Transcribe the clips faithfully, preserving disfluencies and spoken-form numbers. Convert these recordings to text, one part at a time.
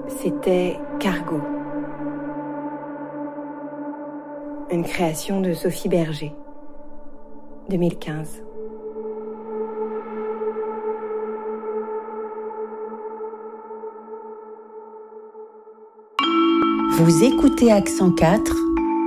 C'était Cargo, une création de Sophie Berger, deux mille quinze. Vous écoutez Accent quatre,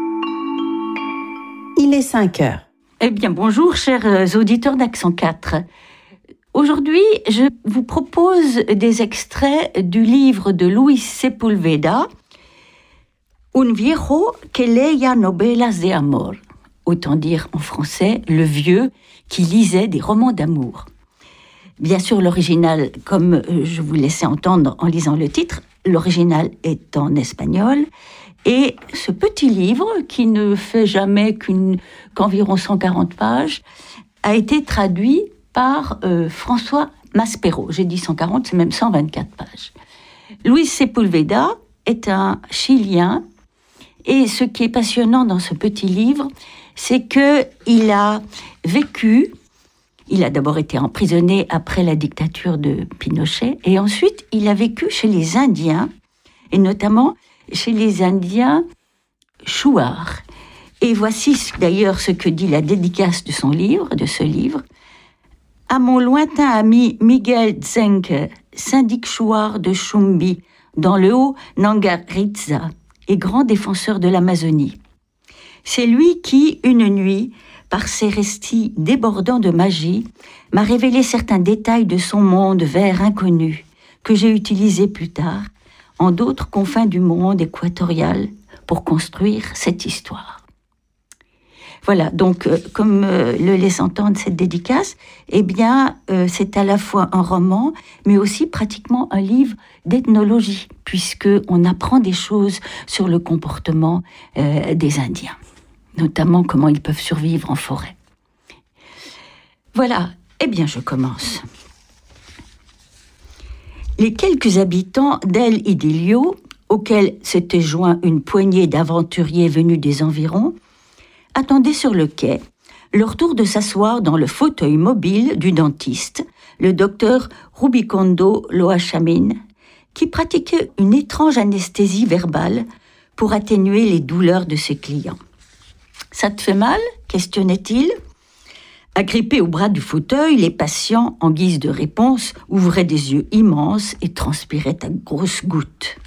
il est cinq heures. Eh bien, bonjour, chers auditeurs d'Accent quatre. Aujourd'hui, je vous propose des extraits du livre de Luis Sepúlveda, Un viejo que leía novelas de amor. Autant dire en français, le vieux qui lisait des romans d'amour. Bien sûr, l'original, comme je vous laissais entendre en lisant le titre, l'original est en espagnol. Et ce petit livre, qui ne fait jamais qu'une, qu'environ cent quarante pages, a été traduit par euh, François Maspero. J'ai dit cent quarante, c'est même cent vingt-quatre pages. Luis Sepúlveda est un Chilien, et ce qui est passionnant dans ce petit livre, c'est qu'il a vécu, il a d'abord été emprisonné après la dictature de Pinochet, et ensuite il a vécu chez les Indiens, et notamment chez les Indiens Shuar. Et voici d'ailleurs ce que dit la dédicace de son livre, de ce livre. À mon lointain ami Miguel Zenke, syndic Shuar de Chumbi, dans le haut Nangaritza, et grand défenseur de l'Amazonie. C'est lui qui, une nuit, par ses récits débordants de magie, m'a révélé certains détails de son monde vert inconnu, que j'ai utilisé plus tard, en d'autres confins du monde équatorial, pour construire cette histoire. Voilà, donc, euh, comme euh, le laisse entendre cette dédicace, eh bien, euh, c'est à la fois un roman, mais aussi pratiquement un livre d'ethnologie, puisqu'on apprend des choses sur le comportement euh, des Indiens, notamment comment ils peuvent survivre en forêt. Voilà, eh bien, je commence. Les quelques habitants d'El Idilio, auxquels s'était joint une poignée d'aventuriers venus des environs, attendaient sur le quai leur tour de s'asseoir dans le fauteuil mobile du dentiste, le docteur Rubicondo Loachamin, qui pratiquait une étrange anesthésie verbale pour atténuer les douleurs de ses clients. « Ça te fait mal ?» questionnait-il. Agrippés au bras du fauteuil, les patients, en guise de réponse, ouvraient des yeux immenses et transpiraient à grosses gouttes.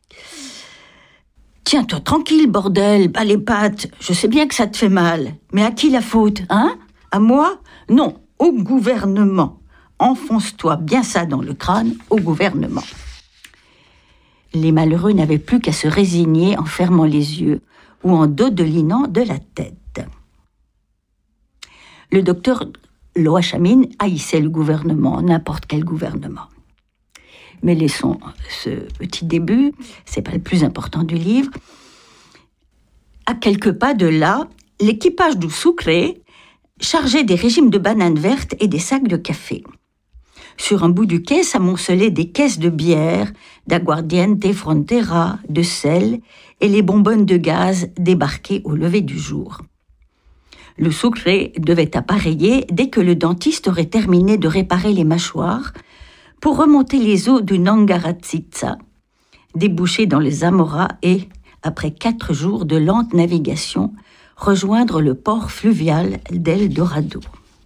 « Tiens-toi tranquille, bordel, bas les pattes, je sais bien que ça te fait mal, mais à qui la faute, hein? À moi? Non, au gouvernement. Enfonce-toi bien ça dans le crâne, au gouvernement. » Les malheureux n'avaient plus qu'à se résigner en fermant les yeux ou en dodelinant de la tête. Le docteur Loachamin haïssait le gouvernement, n'importe quel gouvernement. Mais laissons ce petit début, c'est pas le plus important du livre. À quelques pas de là, l'équipage du Sucre chargeait des régimes de bananes vertes et des sacs de café. Sur un bout du quai s'amoncelaient des caisses de bière, d'aguardiente frontera, de sel et les bonbonnes de gaz débarquées au lever du jour. Le Sucre devait appareiller dès que le dentiste aurait terminé de réparer les mâchoires pour remonter les eaux du Nangaratziza, déboucher dans les Zamoras et, après quatre jours de lente navigation, rejoindre le port fluvial d'El Dorado.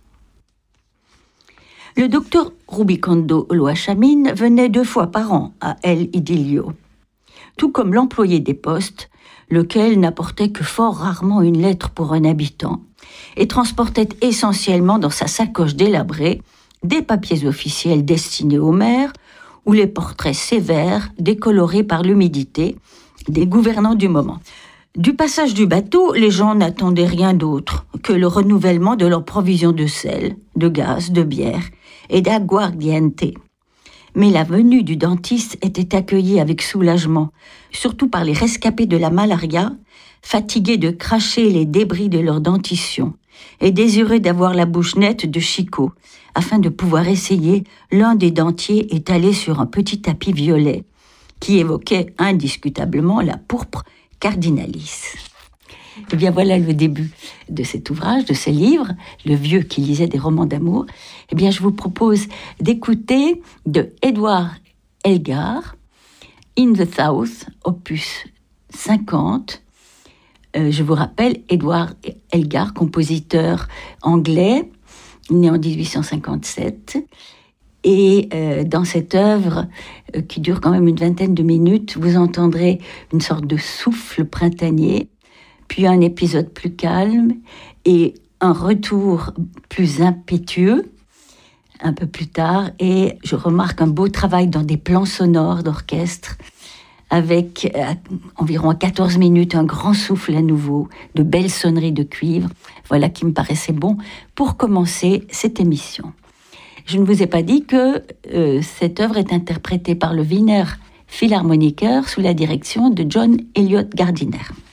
Le docteur Rubicondo Loachamin venait deux fois par an à El Idilio, tout comme l'employé des postes, lequel n'apportait que fort rarement une lettre pour un habitant, et transportait essentiellement dans sa sacoche délabrée des papiers officiels destinés au maire ou les portraits sévères décolorés par l'humidité des gouvernants du moment. Du passage du bateau, les gens n'attendaient rien d'autre que le renouvellement de leurs provisions de sel, de gaz, de bière et d'aguardiente. Mais la venue du dentiste était accueillie avec soulagement, surtout par les rescapés de la malaria, fatigués de cracher les débris de leur dentition et désireux d'avoir la bouche nette de Chico, afin de pouvoir essayer l'un des dentiers étalé sur un petit tapis violet, qui évoquait indiscutablement la pourpre cardinalis. Eh bien, voilà le début de cet ouvrage, de ce livre, Le vieux qui lisait des romans d'amour. Eh bien, je vous propose d'écouter de Édouard Elgar In the South, opus cinquante. Euh, je vous rappelle, Edward Elgar, compositeur anglais, né en dix-huit cent cinquante-sept. Et euh, dans cette œuvre, euh, qui dure quand même une vingtaine de minutes, vous entendrez une sorte de souffle printanier, puis un épisode plus calme et un retour plus impétueux un peu plus tard. Et je remarque un beau travail dans des plans sonores d'orchestre avec euh, environ à quatorze minutes un grand souffle à nouveau, de belles sonneries de cuivre. Voilà qui me paraissait bon pour commencer cette émission. Je ne vous ai pas dit que euh, cette œuvre est interprétée par le Wiener Philharmoniker sous la direction de John Elliott Gardiner.